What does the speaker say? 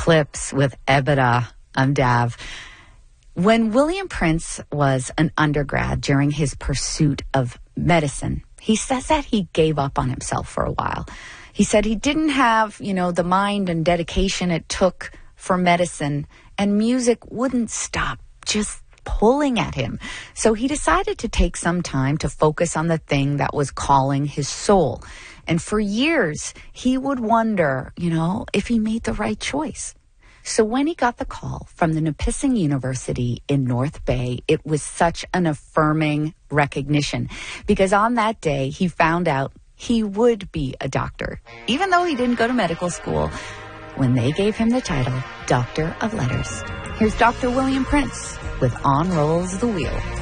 Clips with EBITDA. I'm Dav. When William Prince was an undergrad during his pursuit of medicine, he says that he gave up on himself for a while. He said he didn't have, the mind and dedication it took for medicine, and music wouldn't stop just pulling at him. So he decided to take some time to focus on the thing that was calling his soul. And for years, he would wonder, if he made the right choice. So when he got the call from the Nipissing University in North Bay, it was such an affirming recognition, because on that day, he found out he would be a doctor, even though he didn't go to medical school, when they gave him the title Doctor of Letters. Here's Dr. William Prince with On Rolls the Wheel.